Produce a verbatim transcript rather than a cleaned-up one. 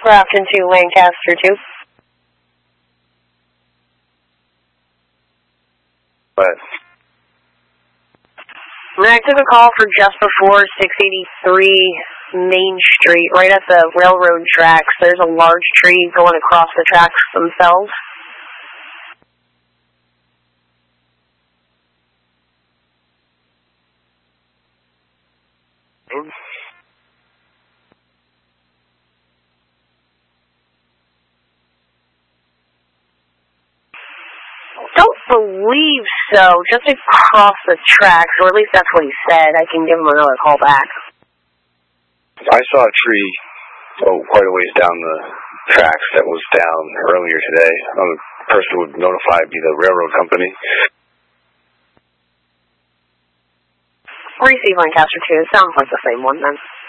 Grafton to Lancaster two. What? I took a call for just before six eighty-three Main Street, right at the railroad tracks. There's a large tree going across the tracks themselves. Don't believe so. Just across the tracks, or at least that's what he said. I can give him another call back. I saw a tree, oh, quite a ways down the tracks that was down earlier today. Um, the person would notify me, the railroad company. Receive Lancaster two. Sounds like the same one then.